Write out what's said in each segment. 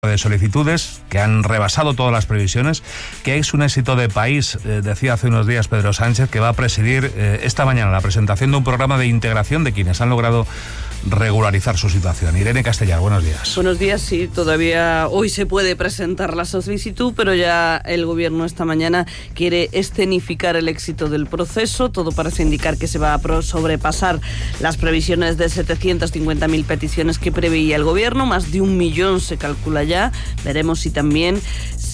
de solicitudes que han rebasado todas las previsiones, que es un éxito de país, decía hace unos días Pedro Sánchez, que va a presidir esta mañana la presentación de un programa de integración de quienes han logrado regularizar su situación. Irene Castellar, buenos días. Buenos días, sí, todavía hoy se puede presentar la solicitud, pero ya el Gobierno esta mañana quiere escenificar el éxito del proceso. Todo parece indicar que se va a sobrepasar las previsiones de 750.000 peticiones que preveía el Gobierno, más de 1 millón se calcula ya. Veremos si también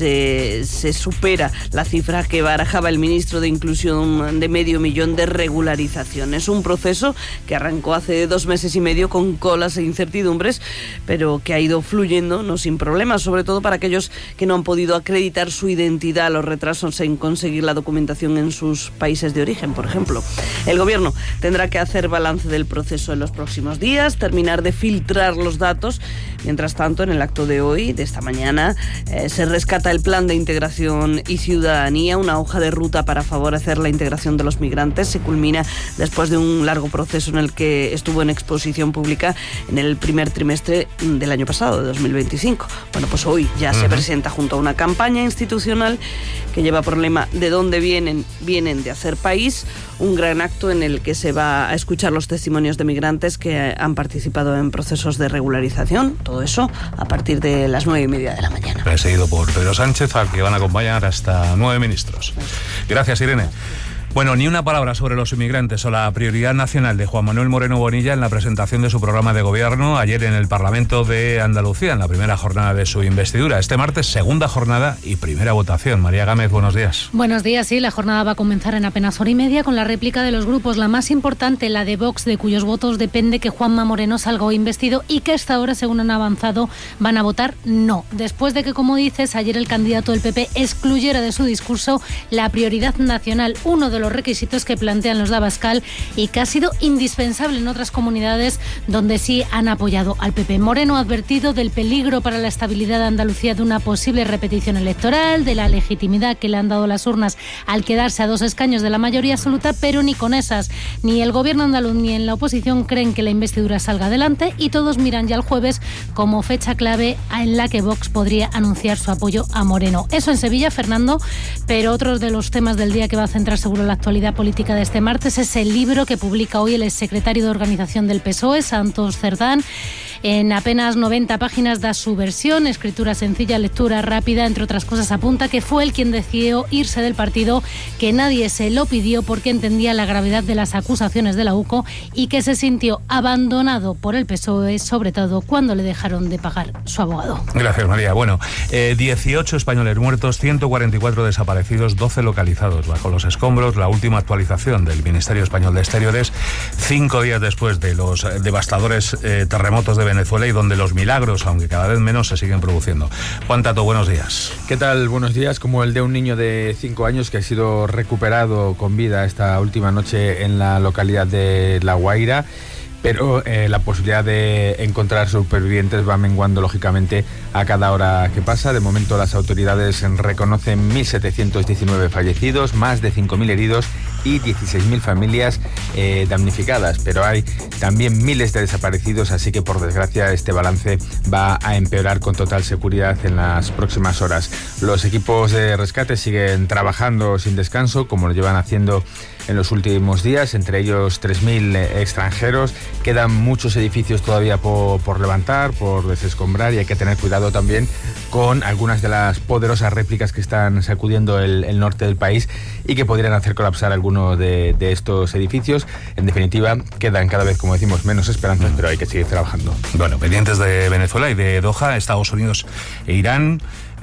se supera la cifra que barajaba el ministro de Inclusión de 500.000 de regularizaciones. Un proceso que arrancó hace 2 meses y medio con colas e incertidumbres, pero que ha ido fluyendo no sin problemas, sobre todo para aquellos que no han podido acreditar su identidad, los retrasos en conseguir la documentación en sus países de origen, por ejemplo. El Gobierno tendrá que hacer balance del proceso en los próximos días, terminar de filtrar los datos. Mientras tanto, en el acto de hoy, de esta mañana, se rescata el Plan de Integración y Ciudadanía, una hoja de ruta para favorecer la integración de los migrantes. Se culmina después de un largo proceso en el que estuvo en exposición pública en el primer trimestre del año pasado, de 2025. Bueno, pues hoy ya se presenta junto a una campaña institucional que lleva por lema ¿de dónde vienen? Vienen de hacer país. Un gran acto en el que se va a escuchar los testimonios de migrantes que han participado en procesos de regularización. Todo eso a partir de las 9:30 de la mañana. Presidido por Pedro Sánchez, al que van a acompañar hasta 9 ministros. Gracias, Irene. Bueno, ni una palabra sobre los inmigrantes o la prioridad nacional de Juan Manuel Moreno Bonilla en la presentación de su programa de gobierno ayer en el Parlamento de Andalucía, en la primera jornada de su investidura. Este martes, segunda jornada y primera votación. María Gámez, buenos días. Buenos días, sí. La jornada va a comenzar en apenas hora y media con la réplica de los grupos. La más importante, la de Vox, de cuyos votos depende que Juanma Moreno salga hoy investido y que hasta ahora, según han avanzado, van a votar no. Después de que, como dices, ayer el candidato del PP excluyera de su discurso la prioridad nacional, uno de los requisitos que plantean los de Abascal y que ha sido indispensable en otras comunidades donde sí han apoyado al PP. Moreno ha advertido del peligro para la estabilidad de Andalucía de una posible repetición electoral, de la legitimidad que le han dado las urnas al quedarse a 2 escaños de la mayoría absoluta, pero ni con esas, ni el gobierno andaluz ni en la oposición creen que la investidura salga adelante y todos miran ya el jueves como fecha clave en la que Vox podría anunciar su apoyo a Moreno. Eso en Sevilla, Fernando, pero otro de los temas del día que va a centrar seguro la actualidad política de este martes es el libro que publica hoy el exsecretario de Organización del PSOE, Santos Cerdán. En apenas 90 páginas da su versión, escritura sencilla, lectura rápida, entre otras cosas apunta que fue él quien decidió irse del partido, que nadie se lo pidió porque entendía la gravedad de las acusaciones de la UCO y que se sintió abandonado por el PSOE, sobre todo cuando le dejaron de pagar su abogado. Gracias, María. Bueno, 18 españoles muertos, 144 desaparecidos, 12 localizados bajo los escombros. La última actualización del Ministerio Español de Exteriores, 5 días después de los devastadores terremotos de Venezuela y donde los milagros, aunque cada vez menos, se siguen produciendo. Juan Tato, buenos días. ¿Qué tal? Buenos días. Como el de un niño de 5 años que ha sido recuperado con vida esta última noche en la localidad de La Guaira. Pero la posibilidad de encontrar supervivientes va menguando lógicamente a cada hora que pasa. De momento las autoridades reconocen 1.719 fallecidos, más de 5.000 heridos y 16.000 familias damnificadas. Pero hay también miles de desaparecidos, así que por desgracia este balance va a empeorar con total seguridad en las próximas horas. Los equipos de rescate siguen trabajando sin descanso, como lo llevan haciendo en los últimos días, entre ellos 3.000 extranjeros. Quedan muchos edificios todavía por levantar, por desescombrar, y hay que tener cuidado también con algunas de las poderosas réplicas que están sacudiendo el norte del país y que podrían hacer colapsar algunos de estos edificios. En definitiva, quedan cada vez, como decimos, menos esperanzas, pero hay que seguir trabajando. Bueno, pendientes de Venezuela y de Doha, Estados Unidos e Irán,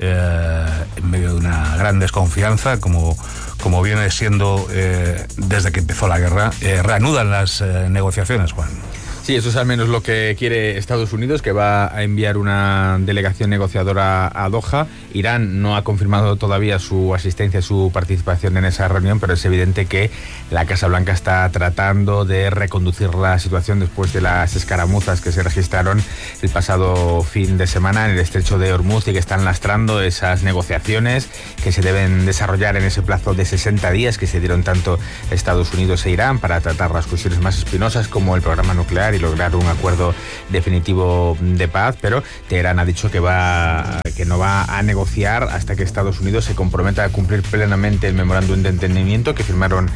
en medio de una gran desconfianza, como viene siendo desde que empezó la guerra, reanudan las negociaciones, Juan. Sí, eso es al menos lo que quiere Estados Unidos, que va a enviar una delegación negociadora a Doha. Irán no ha confirmado todavía su asistencia, su participación en esa reunión, pero es evidente que la Casa Blanca está tratando de reconducir la situación después de las escaramuzas que se registraron el pasado fin de semana en el estrecho de Hormuz y que están lastrando esas negociaciones que se deben desarrollar en ese plazo de 60 días que se dieron tanto Estados Unidos e Irán para tratar las cuestiones más espinosas como el programa nuclear y lograr un acuerdo definitivo de paz, pero Teherán ha dicho que no va a negociar hasta que Estados Unidos se comprometa a cumplir plenamente el memorándum de entendimiento que firmaron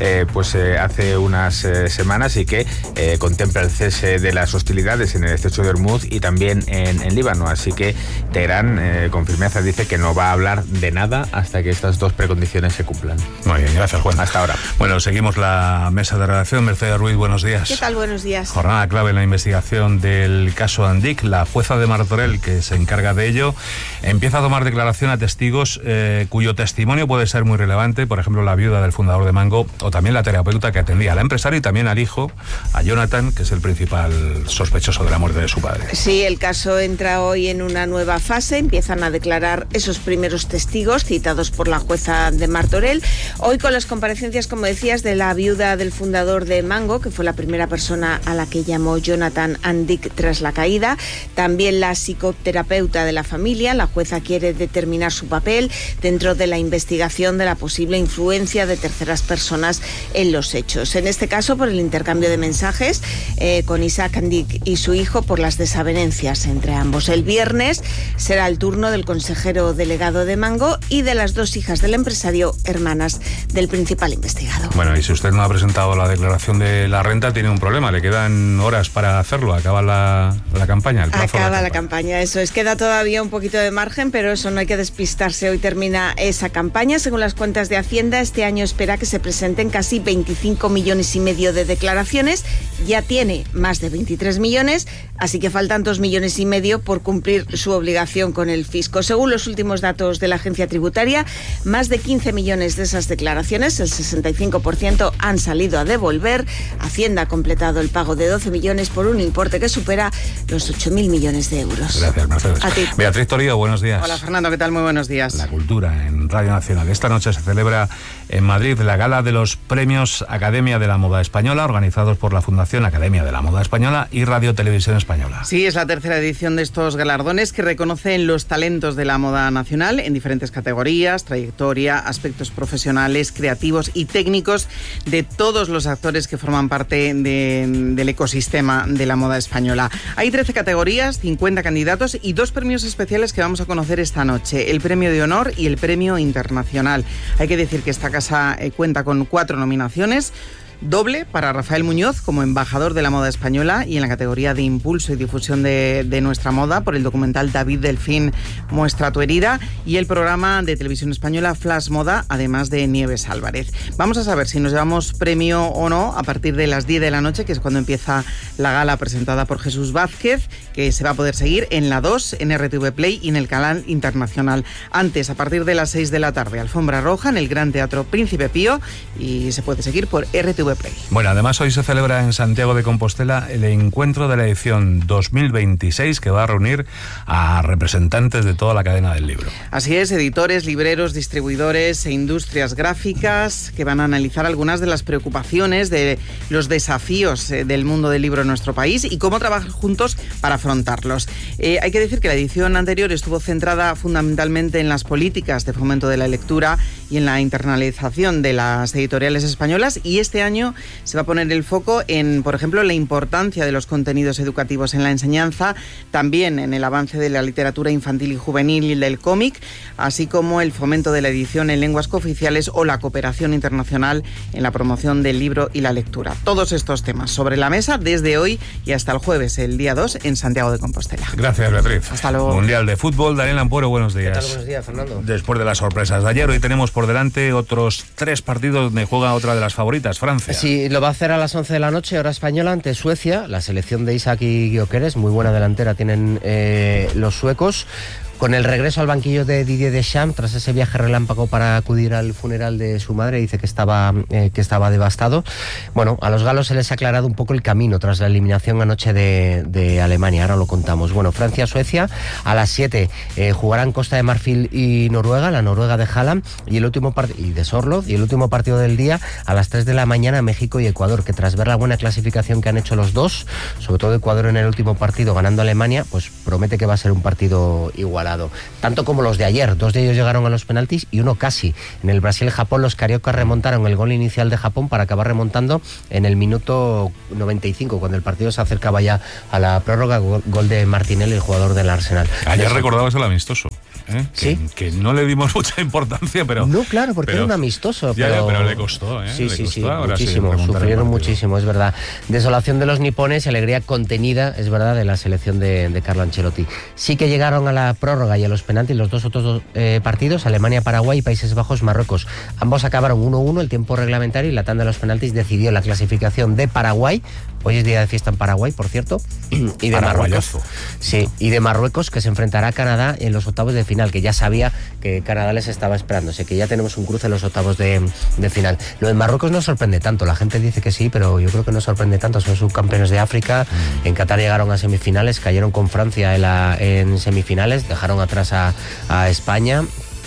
hace unas semanas y que contempla el cese de las hostilidades en el estrecho de Hormuz y también en Líbano. Así que Teherán con firmeza dice que no va a hablar de nada hasta que estas dos precondiciones se cumplan. Muy bien, gracias, Juan. Hasta ahora. Bueno, seguimos la mesa de redacción. Mercedes Ruiz, buenos días. ¿Qué tal? Buenos días. Jornada clave en la investigación del caso Andic. La jueza de Martorell, que se encarga de ello, empieza a tomar declaración a testigos cuyo testimonio puede ser muy relevante, por ejemplo, la viuda del fundador de Mango o también la terapeuta que atendía al empresario y también al hijo, a Jonathan, que es el principal sospechoso de la muerte de su padre. Sí, el caso entra hoy en una nueva fase. Empiezan a declarar esos primeros testigos citados por la jueza de Martorell. Hoy con las comparecencias, como decías, de la viuda del fundador de Mango, que fue la primera persona a la que llamó Jonathan Andic tras la caída. También la psicoterapeuta de la familia. La jueza quiere determinar su papel dentro de la investigación de la posible influencia de terceras personas en los hechos. En este caso, por el intercambio de mensajes con Isaac Andic y su hijo por las desavenencias entre ambos. El viernes será el turno del consejero delegado de Mango y de las dos hijas del empresario, hermanas del principal investigado. Bueno, y si usted no ha presentado la declaración de la renta, tiene un problema. Le quedan horas para hacerlo. Acaba la campaña, el plazo. Acaba la campaña, eso es. Queda todavía un poquito de margen, pero eso no hay que despistarse. Hoy termina esa campaña. Según las cuentas de Hacienda, este año espera que se presenten casi 25 millones y medio de declaraciones. Ya tiene más de 23 millones, así que faltan 2 millones y medio por cumplir su obligación con el fisco. Según los últimos datos de la agencia tributaria, más de 15 millones de esas declaraciones, el 65%, han salido a devolver. Hacienda ha completado el pago de 12 millones por un importe que supera los 8.000 millones de euros. Gracias, Mercedes. A ti. Beatriz Torío, buenos días. Hola, Fernando, ¿qué tal? Muy buenos días. La cultura en Radio Nacional. Esta noche se celebra en Madrid la gala de los premios Academia de la Moda Española, organizados por la Fundación Academia de la Moda Española y Radio Televisión Española. Sí, es la tercera edición de estos galardones que reconocen los talentos de la moda nacional en diferentes categorías, trayectoria, aspectos profesionales, creativos y técnicos de todos los actores que forman parte del ecosistema de la moda española. Hay 13 categorías, 50 candidatos y 2 premios especiales que vamos a conocer esta noche, el Premio de Honor y el Premio Internacional. Hay que decir que esta casa cuenta con 4 nominaciones. Doble para Rafael Muñoz como embajador de la moda española y en la categoría de impulso y difusión de nuestra moda por el documental David Delfín, Muestra tu herida, y el programa de televisión española Flash Moda, además de Nieves Álvarez. Vamos a saber si nos llevamos premio o no a partir de las 10 de la noche, que es cuando empieza la gala presentada por Jesús Vázquez, que se va a poder seguir en la 2, en RTV Play y en el canal internacional. Antes, a partir de las 6 de la tarde, alfombra roja en el Gran Teatro Príncipe Pío y se puede seguir por RTV Play. Bueno, además hoy se celebra en Santiago de Compostela el encuentro de la edición 2026 que va a reunir a representantes de toda la cadena del libro. Así es, editores, libreros, distribuidores e industrias gráficas que van a analizar algunas de las preocupaciones de los desafíos del mundo del libro en nuestro país y cómo trabajar juntos para afrontarlos. Hay que decir que la edición anterior estuvo centrada fundamentalmente en las políticas de fomento de la lectura y en la internalización de las editoriales españolas, y este año se va a poner el foco en, por ejemplo, la importancia de los contenidos educativos en la enseñanza, también en el avance de la literatura infantil y juvenil y del cómic, así como el fomento de la edición en lenguas cooficiales o la cooperación internacional en la promoción del libro y la lectura. Todos estos temas sobre la mesa desde hoy y hasta el jueves, el día 2, en Santiago de Compostela. Gracias, Beatriz. Hasta luego. Mundial de Fútbol, Daniel Ampuero, buenos días. ¿Qué tal? Buenos días, Fernando. Después de las sorpresas de ayer, hoy tenemos por delante otros 3 partidos donde juega otra de las favoritas, Francia. Sí, lo va a hacer a las 11 de la noche, hora española, ante Suecia. La selección de Isaac y Gyökeres, muy buena delantera tienen los suecos. Con el regreso al banquillo de Didier Deschamps, tras ese viaje relámpago para acudir al funeral de su madre, dice que estaba devastado. Bueno, a los galos se les ha aclarado un poco el camino tras la eliminación anoche de Alemania, ahora lo contamos. Bueno, Francia-Suecia, a las 7 jugarán Costa de Marfil y Noruega, la Noruega de Haaland, y de Sorloth, y el último partido del día a las 3 de la mañana, México y Ecuador, que tras ver la buena clasificación que han hecho los dos, sobre todo Ecuador en el último partido ganando a Alemania, pues promete que va a ser un partido igualado. dado. Tanto como los de ayer, 2 de ellos llegaron a los penaltis y uno casi. En el Brasil-Japón los cariocas remontaron el gol inicial de Japón para acabar remontando en el minuto 95, cuando el partido se acercaba ya a la prórroga, gol de Martinelli, el jugador del Arsenal. Ayer recordabas el amistoso. Sí. Que no le dimos mucha importancia, pero... No, claro, porque era un amistoso. Pero le costó, Sí, le costó, muchísimo, sufrieron muchísimo, es verdad. Desolación de los nipones y alegría contenida, es verdad, de la selección de Carlo Ancelotti. Sí que llegaron a la prórroga y a los penaltis los dos otros partidos, Alemania-Paraguay y Países Bajos-Marruecos. Ambos acabaron 1-1, el tiempo reglamentario, y la tanda de los penaltis decidió la clasificación de Paraguay. Hoy es día de fiesta en Paraguay, por cierto, y de Marruecos. Sí, y de Marruecos, que se enfrentará a Canadá en los octavos de final, que ya sabía que Canadá les estaba esperando, que ya tenemos un cruce en los octavos de final. Lo de Marruecos no sorprende tanto, la gente dice que sí, pero yo creo que no sorprende tanto, son subcampeones de África, en Qatar llegaron a semifinales, cayeron con Francia en semifinales, dejaron atrás a España.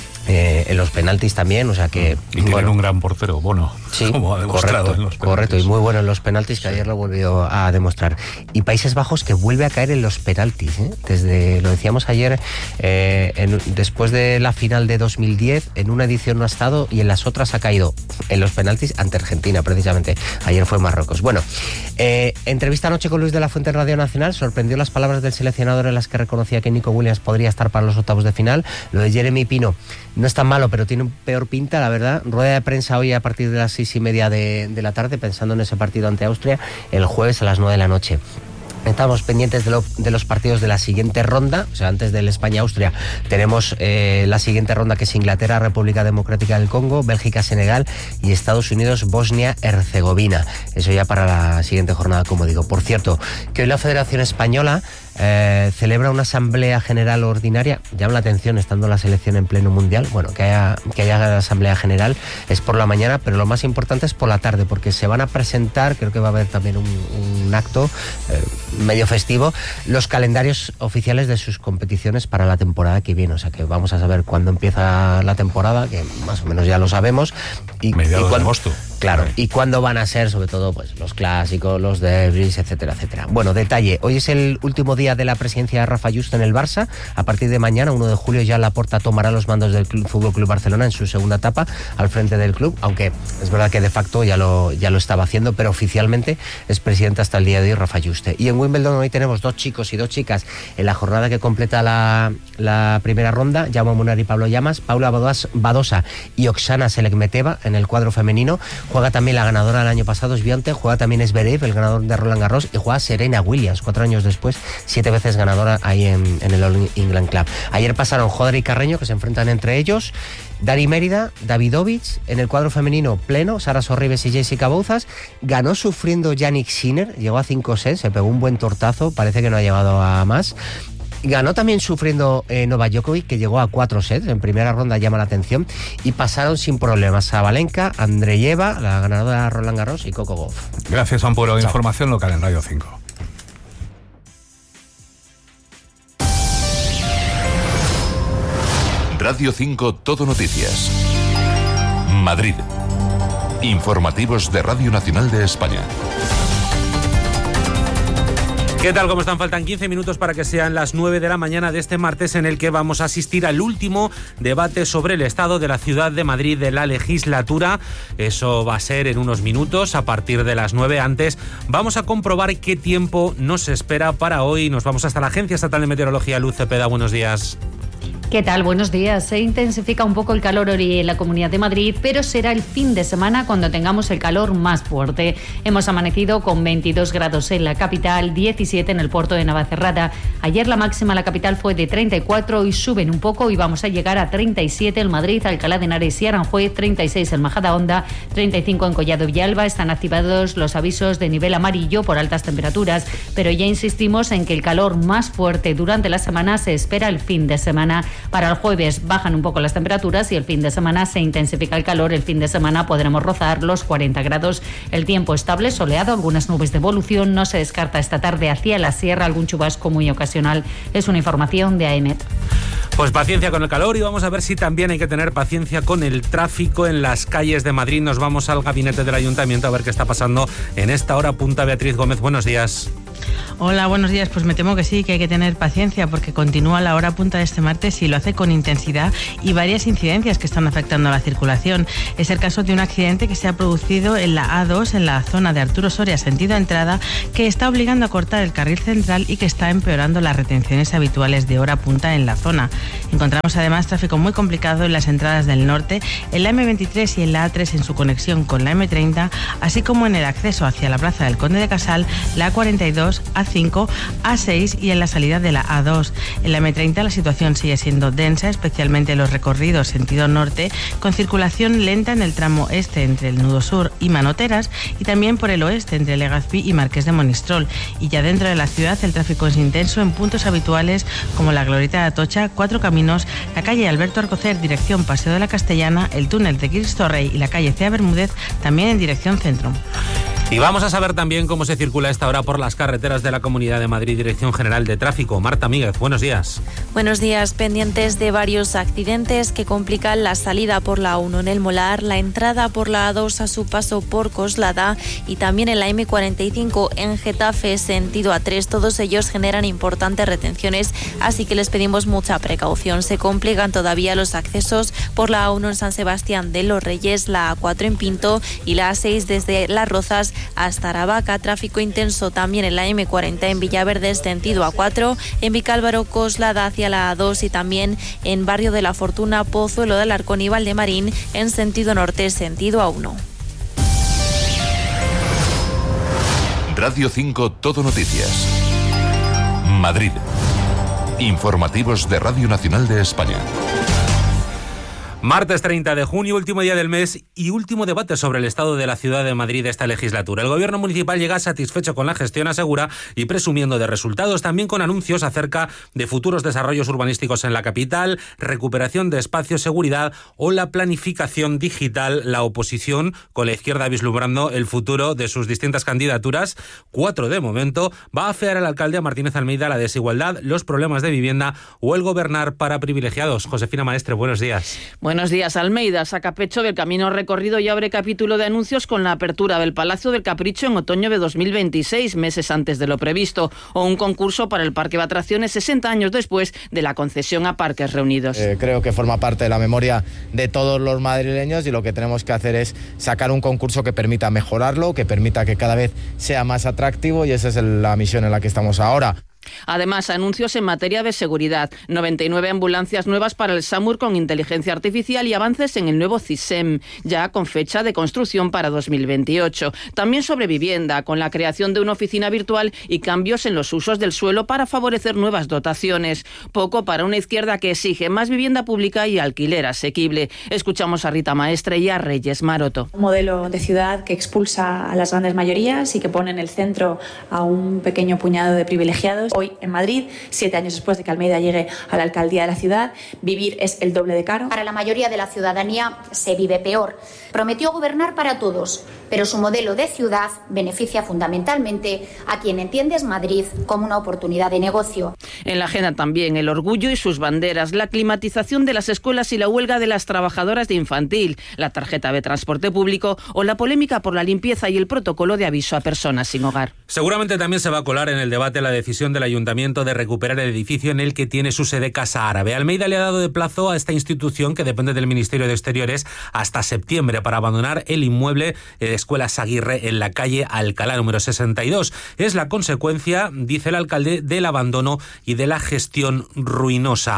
En los penaltis también, o sea que... Y tienen un gran portero, Bono, sí, como ha demostrado en los penaltis. Correcto, y muy bueno en los penaltis, que ayer lo volvió a demostrar. Y Países Bajos, que vuelve a caer en los penaltis, desde, lo decíamos ayer, después de la final de 2010, en una edición no ha estado y en las otras ha caído en los penaltis ante Argentina, precisamente. Ayer fue Marruecos. Bueno, entrevista anoche con Luis de la Fuente en Radio Nacional, sorprendió las palabras del seleccionador en las que reconocía que Nico Williams podría estar para los octavos de final. Lo de Jeremy Pino no es tan malo, pero tiene peor pinta, la verdad. Rueda de prensa hoy a partir de las 6:30 de la tarde, pensando en ese partido ante Austria, el jueves a las 9 de la noche. Estamos pendientes de los partidos de la siguiente ronda, o sea, antes del España-Austria tenemos la siguiente ronda, que es Inglaterra, República Democrática del Congo, Bélgica, Senegal y Estados Unidos, Bosnia-Herzegovina. Eso ya para la siguiente jornada, como digo. Por cierto, que hoy la Federación Española celebra una asamblea general ordinaria. Llama la atención, estando la selección en pleno mundial, bueno, que haya asamblea general es por la mañana, pero lo más importante es por la tarde, porque se van a presentar, creo que va a haber también un acto medio festivo, los calendarios oficiales de sus competiciones para la temporada que viene, o sea que vamos a saber cuándo empieza la temporada, que más o menos ya lo sabemos, mediados de agosto. Claro, y cuándo van a ser, sobre todo, pues los clásicos, los derbis, etcétera, etcétera. Bueno, detalle, hoy es el último día de la presidencia de Rafa Juste en el Barça. A partir de mañana, 1 de julio, ya Laporta tomará los mandos del Fútbol Club Barcelona en su segunda etapa al frente del club, aunque es verdad que de facto ya lo estaba haciendo, pero oficialmente es presidente hasta el día de hoy Rafa Juste. Y en Wimbledon hoy tenemos 2 chicos y 2 chicas en la jornada que completa la primera ronda. Jaume Munar y Pablo Llamas, Paula Badosa y Oksana Selekmeteva en el cuadro femenino. Juega también la ganadora del año pasado, Swiatek, juega también Zverev, el ganador de Roland Garros, y juega Serena Williams, 4 años después, 7 veces ganadora ahí en el All England Club. Ayer pasaron Joder y Carreño, que se enfrentan entre ellos, Dani Mérida, Davidovich, en el cuadro femenino pleno, Sara Sorribes y Jessica Bouzas. Ganó sufriendo Jannik Sinner, llegó a 5 sets, se pegó un buen tortazo, parece que no ha llegado a más. Ganó también sufriendo Novak Djokovic, que llegó a 4 sets. En primera ronda llama la atención. Y pasaron sin problemas Sabalenka, Andreyeva, la ganadora de Roland Garros, y Coco Gauff. Gracias, Ampuero. Información local en Radio 5. Radio 5 Todo Noticias. Madrid. Informativos de Radio Nacional de España. ¿Qué tal? ¿Cómo están? Faltan 15 minutos para que sean las 9 de la mañana de este martes, en el que vamos a asistir al último debate sobre el estado de la ciudad de Madrid de la legislatura. Eso va a ser en unos minutos, a partir de las 9. Antes vamos a comprobar qué tiempo nos espera para hoy. Nos vamos hasta la Agencia Estatal de Meteorología. Luz Cepeda, buenos días. ¿Qué tal? Buenos días. Se intensifica un poco el calor hoy en la Comunidad de Madrid, pero será el fin de semana cuando tengamos el calor más fuerte. Hemos amanecido con 22 grados en la capital, 17 en el puerto de Navacerrada. Ayer la máxima en la capital fue de 34 y suben un poco y vamos a llegar a 37 en Madrid, Alcalá de Henares y Aranjuez, 36 en Majadahonda, 35 en Collado Villalba. Están activados los avisos de nivel amarillo por altas temperaturas, pero ya insistimos en que el calor más fuerte durante la semana se espera el fin de semana. Para el jueves bajan un poco las temperaturas y el fin de semana se intensifica el calor. El fin de semana podremos rozar los 40 grados. El tiempo estable, soleado, algunas nubes de evolución. No se descarta esta tarde hacia la sierra algún chubasco muy ocasional. Es una información de AEMET. Pues paciencia con el calor, y vamos a ver si también hay que tener paciencia con el tráfico en las calles de Madrid. Nos vamos al gabinete del Ayuntamiento a ver qué está pasando en esta hora punta. Beatriz Gómez, buenos días. Hola, buenos días. Pues me temo que sí, que hay que tener paciencia porque continúa la hora punta de este martes y lo hace con intensidad y varias incidencias que están afectando a la circulación. Es el caso de un accidente que se ha producido en la A2, en la zona de Arturo Soria, sentido entrada, que está obligando a cortar el carril central y que está empeorando las retenciones habituales de hora punta en la zona. Encontramos además tráfico muy complicado en las entradas del norte, en la M23 y en la A3 en su conexión con la M30, así como en el acceso hacia la Plaza del Conde de Casal, la A42, A5, A6 y en la salida de la A2. En la M30 la situación sigue siendo densa, especialmente en los recorridos sentido norte, con circulación lenta en el tramo este entre el nudo sur y Manoteras y también por el oeste entre Legazpi y Marqués de Monistrol. Y ya dentro de la ciudad el tráfico es intenso en puntos habituales como la Glorieta de Atocha, Cuatro Caminos, la calle Alberto Alcocer, dirección Paseo de la Castellana, el túnel de Cristo Rey y la calle Cea Bermúdez, también en dirección centro. Y vamos a saber también cómo se circula a esta hora por las carreteras de la Comunidad de Madrid, Dirección General de Tráfico. Marta Míguez, buenos días. Buenos días, pendientes de varios accidentes que complican la salida por la A1 en el Molar, la entrada por la A2 a su paso por Coslada y también en la M45 en Getafe, sentido A3. Todos ellos generan importantes retenciones, así que les pedimos mucha precaución. Se complican todavía los accesos por la A1 en San Sebastián de los Reyes, la A4 en Pinto y la A6 desde Las Rozas hasta Aravaca. Tráfico intenso también en la M40 en Villaverde, sentido A4, en Vicálvaro, Coslada hacia la A2 y también en Barrio de la Fortuna, Pozuelo del Arcón y Valdemarín en sentido norte, sentido A1. Radio 5 Todo Noticias. Madrid. Informativos de Radio Nacional de España. Martes 30 de junio, último día del mes y último debate sobre el estado de la ciudad de Madrid esta legislatura. El gobierno municipal llega satisfecho con la gestión, asegura, y presumiendo de resultados, también con anuncios acerca de futuros desarrollos urbanísticos en la capital, recuperación de espacios, seguridad o la planificación digital. La oposición, con la izquierda vislumbrando el futuro de sus distintas candidaturas, 4 de momento, va a afear al alcalde, a Martínez Almeida, la desigualdad, los problemas de vivienda o el gobernar para privilegiados. Josefina Maestre, buenos días. Buenos días. Almeida saca pecho del camino recorrido y abre capítulo de anuncios con la apertura del Palacio del Capricho en otoño de 2026, meses antes de lo previsto, o un concurso para el parque de atracciones 60 años después de la concesión a Parques Reunidos. Creo que forma parte de la memoria de todos los madrileños y lo que tenemos que hacer es sacar un concurso que permita mejorarlo, que permita que cada vez sea más atractivo y esa es la misión en la que estamos ahora. Además, anuncios en materia de seguridad, 99 ambulancias nuevas para el SAMUR con inteligencia artificial y avances en el nuevo CISEM, ya con fecha de construcción para 2028. También sobre vivienda, con la creación de una oficina virtual y cambios en los usos del suelo para favorecer nuevas dotaciones. Poco para una izquierda que exige más vivienda pública y alquiler asequible. Escuchamos a Rita Maestre y a Reyes Maroto. Un modelo de ciudad que expulsa a las grandes mayorías y que pone en el centro a un pequeño puñado de privilegiados. Hoy en Madrid, 7 años después de que Almeida llegue a la alcaldía de la ciudad, vivir es el doble de caro. Para la mayoría de la ciudadanía se vive peor. Prometió gobernar para todos, pero su modelo de ciudad beneficia fundamentalmente a quien entiende Madrid como una oportunidad de negocio. En la agenda también el orgullo y sus banderas, la climatización de las escuelas y la huelga de las trabajadoras de infantil, la tarjeta de transporte público o la polémica por la limpieza y el protocolo de aviso a personas sin hogar. Seguramente también se va a colar en el debate la decisión del Ayuntamiento de recuperar el edificio en el que tiene su sede Casa Árabe. Almeida le ha dado de plazo a esta institución, que depende del Ministerio de Exteriores, hasta septiembre para abandonar el inmueble de Escuelas Aguirre en la calle Alcalá número 62. Es la consecuencia, dice el alcalde, del abandono y de la gestión ruinosa.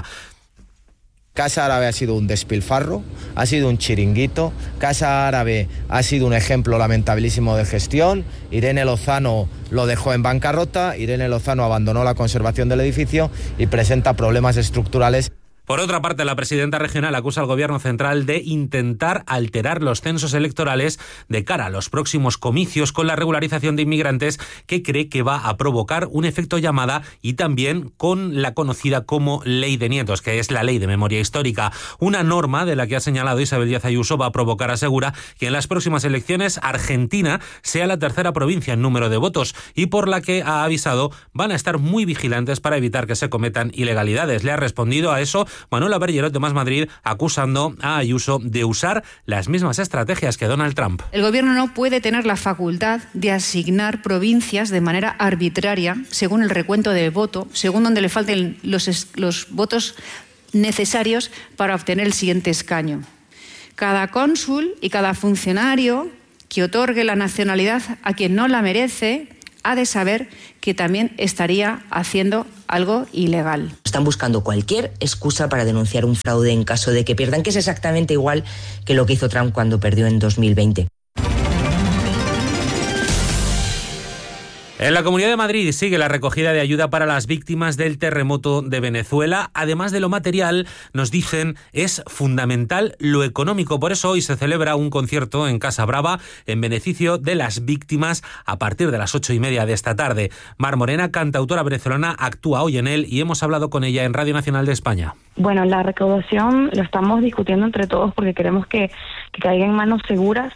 Casa Árabe ha sido un despilfarro, ha sido un chiringuito. Casa Árabe ha sido un ejemplo lamentabilísimo de gestión. Irene Lozano lo dejó en bancarrota, Irene Lozano abandonó la conservación del edificio y presenta problemas estructurales. Por otra parte, la presidenta regional acusa al gobierno central de intentar alterar los censos electorales de cara a los próximos comicios con la regularización de inmigrantes, que cree que va a provocar un efecto llamada, y también con la conocida como Ley de Nietos, que es la Ley de Memoria Histórica. Una norma de la que ha señalado Isabel Díaz Ayuso va a provocar, asegura, que en las próximas elecciones Argentina sea la tercera provincia en número de votos y por la que ha avisado van a estar muy vigilantes para evitar que se cometan ilegalidades. Le ha respondido a eso Manuel Abergerot de Más Madrid, acusando a Ayuso de usar las mismas estrategias que Donald Trump. El gobierno no puede tener la facultad de asignar provincias de manera arbitraria, según el recuento de voto, según donde le falten los votos necesarios para obtener el siguiente escaño. Cada cónsul y cada funcionario que otorgue la nacionalidad a quien no la merece ha de saber que también estaría haciendo algo ilegal. Están buscando cualquier excusa para denunciar un fraude en caso de que pierdan, que es exactamente igual que lo que hizo Trump cuando perdió en 2020. En la Comunidad de Madrid sigue la recogida de ayuda para las víctimas del terremoto de Venezuela. Además de lo material, nos dicen, es fundamental lo económico. Por eso hoy se celebra un concierto en Casa Brava en beneficio de las víctimas a partir de las 8:30 de esta tarde. Mar Morena, cantautora venezolana, actúa hoy en él y hemos hablado con ella en Radio Nacional de España. Bueno, la recaudación lo estamos discutiendo entre todos porque queremos que caiga en manos seguras.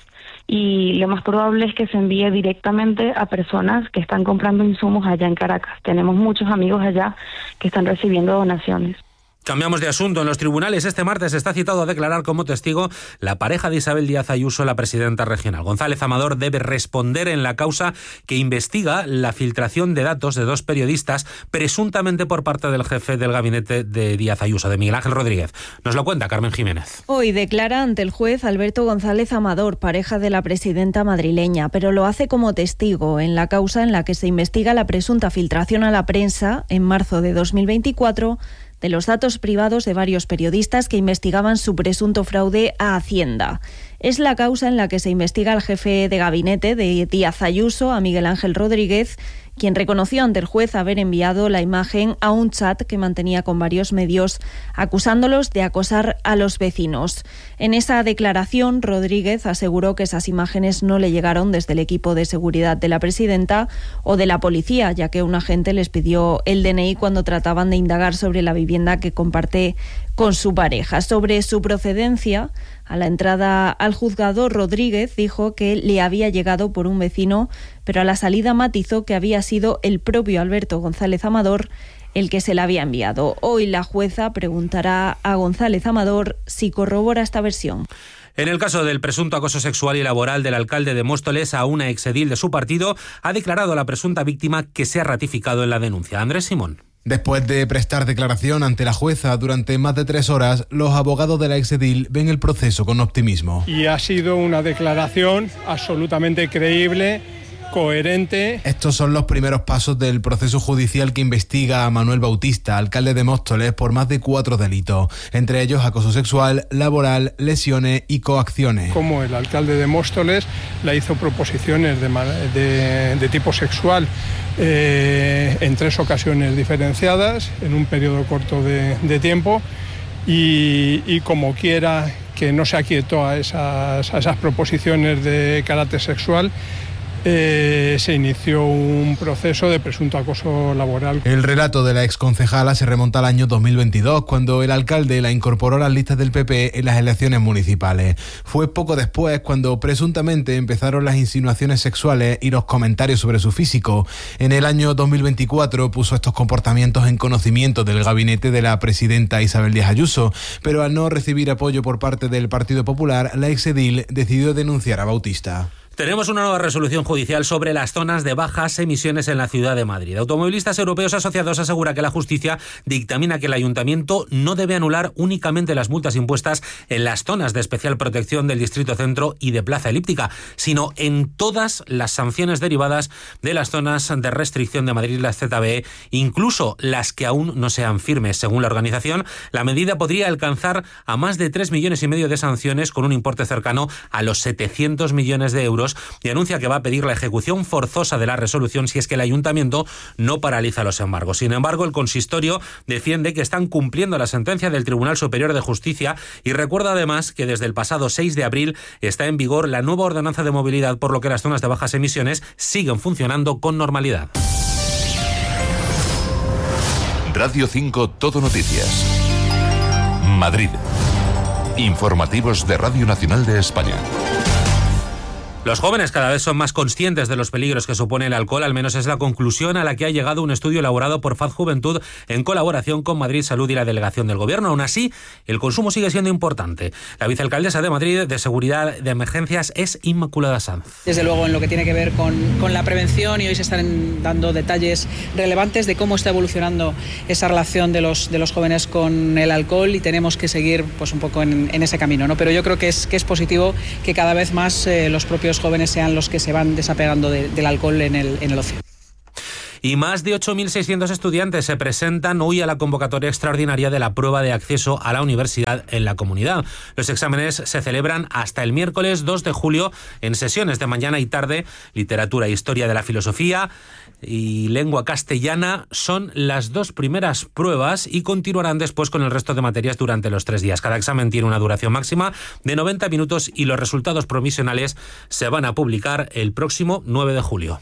Y lo más probable es que se envíe directamente a personas que están comprando insumos allá en Caracas. Tenemos muchos amigos allá que están recibiendo donaciones. Cambiamos de asunto. En los tribunales este martes está citado a declarar como testigo la pareja de Isabel Díaz Ayuso, la presidenta regional. González Amador debe responder en la causa que investiga la filtración de datos de 2 periodistas, presuntamente por parte del jefe del gabinete de Díaz Ayuso, de Miguel Ángel Rodríguez. Nos lo cuenta Carmen Jiménez. Hoy declara ante el juez Alberto González Amador, pareja de la presidenta madrileña, pero lo hace como testigo en la causa en la que se investiga la presunta filtración a la prensa en marzo de 2024 de los datos privados de varios periodistas que investigaban su presunto fraude a Hacienda. Es la causa en la que se investiga al jefe de gabinete de Díaz Ayuso, a Miguel Ángel Rodríguez, quien reconoció ante el juez haber enviado la imagen a un chat que mantenía con varios medios, acusándolos de acosar a los vecinos. En esa declaración, Rodríguez aseguró que esas imágenes no le llegaron desde el equipo de seguridad de la presidenta o de la policía, ya que un agente les pidió el DNI cuando trataban de indagar sobre la vivienda que comparte con su pareja. Sobre su procedencia, a la entrada al juzgado, Rodríguez dijo que le había llegado por un vecino, pero a la salida matizó que había sido el propio Alberto González Amador el que se la había enviado. Hoy la jueza preguntará a González Amador si corrobora esta versión. En el caso del presunto acoso sexual y laboral del alcalde de Móstoles a una exedil de su partido, ha declarado la presunta víctima que se ha ratificado en la denuncia. Andrés Simón. Después de prestar declaración ante la jueza durante más de 3 horas, los abogados de la exedil ven el proceso con optimismo. Y ha sido una declaración absolutamente creíble, coherente. Estos son los primeros pasos del proceso judicial que investiga a Manuel Bautista, alcalde de Móstoles, por más de 4 delitos, entre ellos acoso sexual, laboral, lesiones y coacciones. Como el alcalde de Móstoles le hizo proposiciones de tipo sexual en 3 ocasiones diferenciadas, en un periodo corto de tiempo, y como quiera que no se aquietó a esas proposiciones de carácter sexual, se inició un proceso de presunto acoso laboral. El relato de la exconcejala se remonta al año 2022, cuando el alcalde la incorporó a las listas del PP en las elecciones municipales. Fue poco después cuando presuntamente empezaron las insinuaciones sexuales y los comentarios sobre su físico. En el año 2024 puso estos comportamientos en conocimiento del gabinete de la presidenta Isabel Díaz Ayuso, pero al no recibir apoyo por parte del Partido Popular, la exedil decidió denunciar a Bautista. Tenemos una nueva resolución judicial sobre las zonas de bajas emisiones en la ciudad de Madrid. Automovilistas Europeos Asociados asegura que la justicia dictamina que el ayuntamiento no debe anular únicamente las multas impuestas en las zonas de especial protección del Distrito Centro y de Plaza Elíptica, sino en todas las sanciones derivadas de las zonas de restricción de Madrid, las ZBE, incluso las que aún no sean firmes. Según la organización, la medida podría alcanzar a más de 3,5 millones de sanciones, con un importe cercano a los 700 millones de euros, y anuncia que va a pedir la ejecución forzosa de la resolución si es que el ayuntamiento no paraliza los embargos. Sin embargo, el consistorio defiende que están cumpliendo la sentencia del Tribunal Superior de Justicia y recuerda además que desde el pasado 6 de abril está en vigor la nueva ordenanza de movilidad, por lo que las zonas de bajas emisiones siguen funcionando con normalidad. Radio 5 Todo Noticias. Madrid. Informativos de Radio Nacional de España. Los jóvenes cada vez son más conscientes de los peligros que supone el alcohol, al menos es la conclusión a la que ha llegado un estudio elaborado por Faz Juventud en colaboración con Madrid Salud y la delegación del Gobierno. Aún así, el consumo sigue siendo importante. La vicealcaldesa de Madrid de Seguridad de Emergencias es Inmaculada Sanz. Desde luego, en lo que tiene que ver con la prevención, y hoy se están dando detalles relevantes de cómo está evolucionando esa relación de los jóvenes con el alcohol, y tenemos que seguir pues un poco en ese camino, ¿no? Pero yo creo que es positivo que cada vez más los propios jóvenes sean los que se van desapegando del alcohol en el ocio. Y más de 8.600 estudiantes se presentan hoy a la convocatoria extraordinaria de la prueba de acceso a la universidad en la comunidad. Los exámenes se celebran hasta el miércoles 2 de julio en sesiones de mañana y tarde. Literatura e historia de la filosofía y lengua castellana son las dos primeras pruebas y continuarán después con el resto de materias durante los 3 días. Cada examen tiene una duración máxima de 90 minutos y los resultados provisionales se van a publicar el próximo 9 de julio.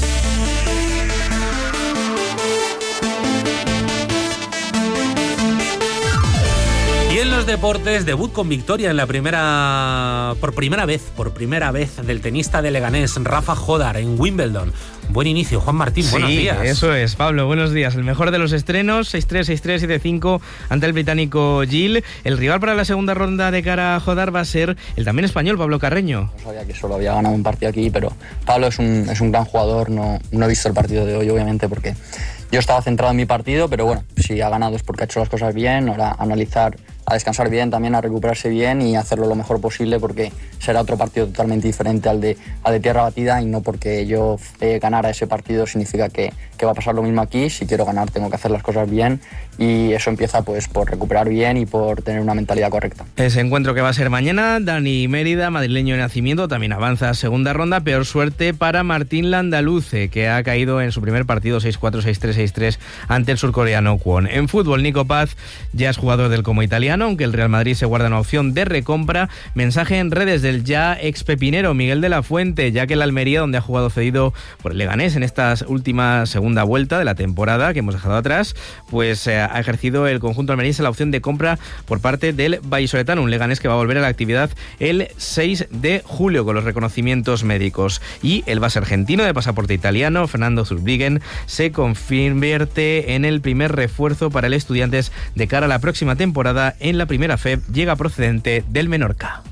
Y en los deportes, debut con victoria en la por primera vez del tenista de Leganés, Rafa Jodar, en Wimbledon. Buen inicio, Juan Martín, buenos días. Sí, eso es, Pablo, buenos días. El mejor de los estrenos, 6-3, 6-3, 7-5 ante el británico Gil. El rival para la segunda ronda de cara a Jodar va a ser el también español Pablo Carreño. No sabía que solo había ganado un partido aquí, pero Pablo es un gran jugador. No he visto el partido de hoy, obviamente, porque yo estaba centrado en mi partido, pero bueno, si ha ganado es porque ha hecho las cosas bien. Ahora analizar, a descansar bien, también a recuperarse bien y hacerlo lo mejor posible, porque será otro partido totalmente diferente al de tierra batida, y no porque yo ganara ese partido significa que va a pasar lo mismo aquí. Si quiero ganar tengo que hacer las cosas bien, y eso empieza pues por recuperar bien y por tener una mentalidad correcta. Ese encuentro que va a ser mañana, Dani Mérida, madrileño de nacimiento, también avanza a segunda ronda. Peor suerte para Martín Landaluce, que ha caído en su primer partido 6-4, 6-3, 6-3 ante el surcoreano Kwon. En fútbol, Nico Paz ya es jugador del Como italiano, aunque el Real Madrid se guarda una opción de recompra. Mensaje en redes del ya ex pepinero Miguel de la Fuente, ya que el Almería, donde ha jugado cedido por el Leganés en esta última segunda vuelta de la temporada que hemos dejado atrás, pues ha ejercido el conjunto almeriense la opción de compra por parte del vallisoletano, un Leganés que va a volver a la actividad el 6 de julio con los reconocimientos médicos. Y el base argentino de pasaporte italiano, Fernando Zurbriggen, se convierte en el primer refuerzo para el Estudiantes de cara a la próxima temporada en la Primera FEB. Llega procedente del Menorca.